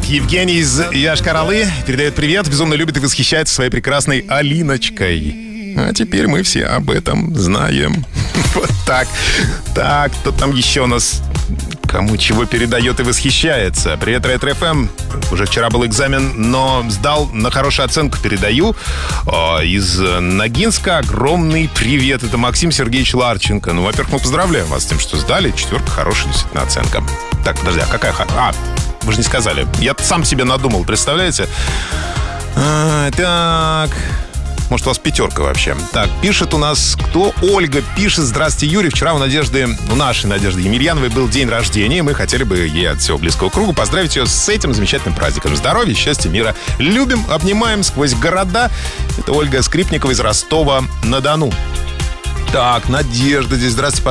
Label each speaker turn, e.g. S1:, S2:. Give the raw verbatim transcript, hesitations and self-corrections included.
S1: Так, Евгений из Йошкар-Олы передает привет, безумно любит и восхищается своей прекрасной Алиночкой. А теперь мы все об этом знаем. Вот так. Так, кто там еще у нас? Кому чего передает и восхищается? Привет, Ретро-ФМ. Уже вчера был экзамен, но сдал, на хорошую оценку передаю. Из Ногинска огромный привет. Это Максим Сергеевич Ларченко. Ну, во-первых, мы поздравляем вас с тем, что сдали. Четверка, хорошая действительно оценка. Так, подожди, а какая? А, вы же не сказали. Я сам себе надумал, представляете? А, так... Может, у вас пятерка вообще. Так, пишет у нас кто? Ольга пишет. Здравствуйте, Юрий. Вчера у Надежды, у нашей Надежды Емельяновой был день рождения. И мы хотели бы ей от всего близкого круга поздравить ее с этим замечательным праздником. Здоровья, счастья, мира. Любим, обнимаем сквозь города. Это Ольга Скрипникова из Ростова-на-Дону. Так, Надежда здесь. Здравствуйте.